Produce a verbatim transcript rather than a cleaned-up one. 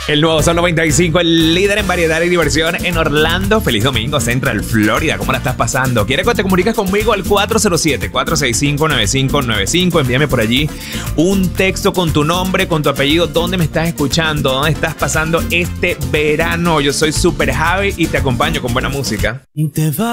El nuevo Sol noventa y cinco, el líder en variedad y diversión en Orlando. Feliz domingo, Central Florida. ¿Cómo la estás pasando? ¿Quieres que te comuniques conmigo al cuatro cero siete, cuatro seis cinco, nueve cinco nueve cinco? Envíame por allí un texto con tu nombre, con tu apellido, dónde me estás escuchando, dónde estás pasando este verano. Yo soy Super Javi y te acompaño con buena música. Te va